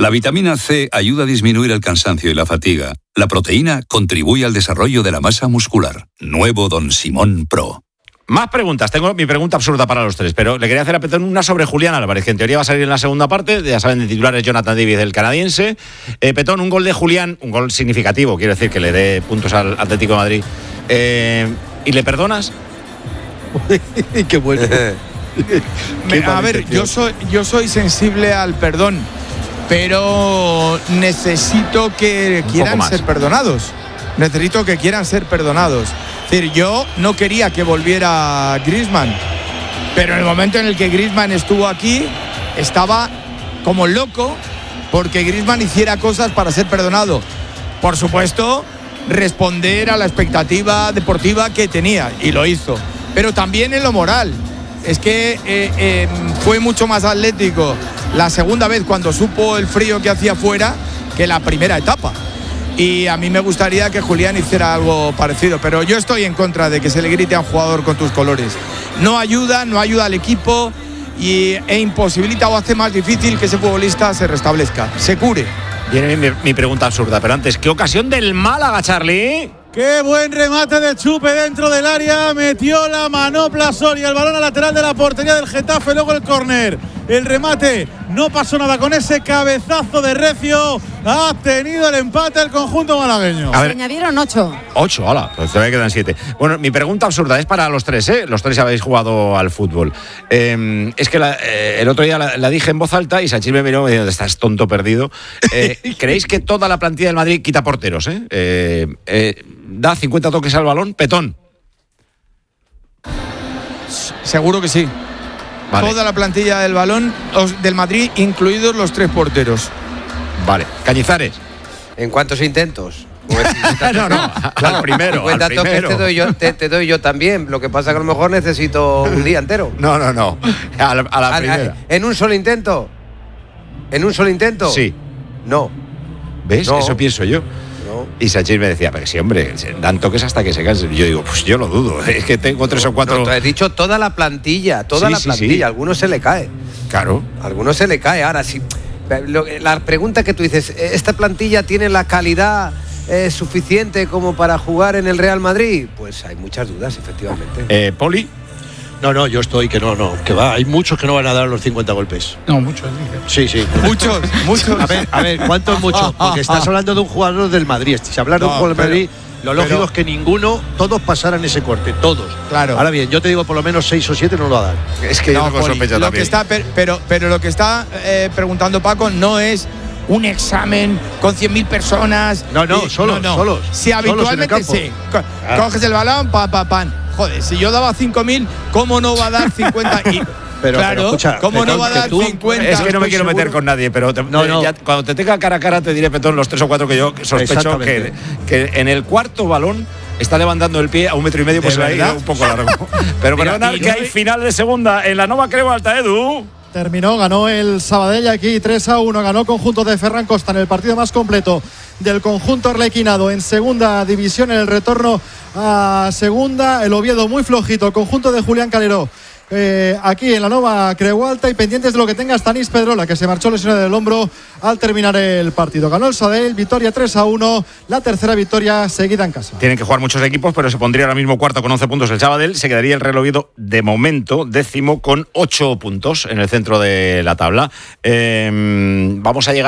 La vitamina C ayuda a disminuir el cansancio y la fatiga. La proteína contribuye al desarrollo de la masa muscular. Nuevo Don Simón Pro. Más preguntas. Tengo mi pregunta absurda para los tres, pero le quería hacer a Petón una sobre Julián Álvarez, que en teoría va a salir en la segunda parte. Ya saben, de titular es Jonathan David, el canadiense. Petón, un gol de Julián, un gol significativo, quiero decir que le dé puntos al Atlético de Madrid. ¿Y le perdonas? Qué bueno. A ver, yo soy sensible al perdón, pero necesito que quieran ser perdonados. Necesito que quieran ser perdonados. Es decir, yo no quería que volviera Griezmann, pero en el momento en el que Griezmann estuvo aquí, estaba como loco porque Griezmann hiciera cosas para ser perdonado. Por supuesto, responder a la expectativa deportiva que tenía, y lo hizo. Pero también en lo moral. Es que fue mucho más atlético la segunda vez cuando supo el frío que hacía fuera que la primera etapa. Y a mí me gustaría que Julián hiciera algo parecido, pero yo estoy en contra de que se le grite a un jugador con tus colores. No ayuda al equipo e imposibilita o hace más difícil que ese futbolista se restablezca, se cure. Viene mi pregunta absurda, pero antes, ¿qué ocasión del Málaga, Charlie? Qué buen remate de Chupe dentro del área, metió la manopla Soria, el balón al lateral de la portería del Getafe, luego el córner. El remate, no pasó nada con ese cabezazo de Recio. Ha tenido el empate el conjunto malagueño. Se añadieron 8. 8, hala, pues todavía quedan 7. Bueno, mi pregunta absurda es para los tres, ¿eh? Los tres habéis jugado al fútbol. Es que el otro día la dije en voz alta y Sanchís me miró y me dijo, estás tonto perdido. ¿Creéis que toda la plantilla del Madrid quita porteros? ¿Da 50 toques al balón? Petón. Seguro que sí. Vale. Toda la plantilla del balón del Madrid, incluidos los 3 porteros. Vale. Cañizares. ¿En cuántos intentos? No, al primero. 50 toques te doy yo también. Lo que pasa es que a lo mejor necesito un día entero. No. A la primera. ¿En un solo intento? ¿En un solo intento? Sí. No. ¿Ves? No. Eso pienso yo. No. Y Sánchez me decía, pero sí, hombre, dan toques hasta que se cansen. Y yo digo, pues yo lo dudo. Es que tengo 3 o 4. No, te he dicho toda la plantilla. Sí. A algunos se le cae. Claro. A algunos se le cae. Ahora sí. La pregunta que tú dices, ¿esta plantilla tiene la calidad suficiente como para jugar en el Real Madrid? Pues hay muchas dudas, efectivamente. ¿Poli? No, yo estoy que no, que va. Hay muchos que no van a dar los 50 golpes. No, muchos. Sí. Muchos. A ver, ¿cuántos muchos? Porque estás hablando de un jugador del Madrid. Si hablas de un jugador del Madrid, lo lógico es que todos pasaran ese corte, todos. Claro. Ahora bien, yo te digo por lo menos 6 o 7 no lo va a dar. Es que yo no sospecho lo también. Que está, pero lo que está preguntando Paco no es un examen con 100.000 personas. Solos. Si habitualmente sí. Coges el balón, pan. Joder, si yo daba 5.000, ¿cómo no va a dar 50? Pero escucha, ¿cómo Petón, no va a dar 50? Es que no me quiero meter con nadie, pero ya, cuando te tenga cara a cara te diré, Petón, los 3 o 4 que yo sospecho que en el cuarto balón está levantando el pie a 1,5 metros, pues ahí un poco largo. Pero perdonad que hay final de segunda en la Nova Creu Alta, Edu. Terminó, ganó el Sabadell aquí 3-1, ganó conjunto de Ferran Costa en el partido más completo del conjunto arlequinado en segunda división. En el retorno a segunda, el Oviedo muy flojito, conjunto de Julián Calero. Aquí en la Nova Creu Alta, y pendientes de lo que tenga Stanis Pedrola, que se marchó lesionado del hombro al terminar el partido. Ganó el Sabadell, victoria 3-1, la tercera victoria seguida en casa. Tienen que jugar muchos equipos, pero se pondría ahora mismo cuarto con 11 puntos el Sabadell. Se quedaría el Real Oviedo de momento 10º con 8 puntos en el centro de la tabla. Vamos a llegar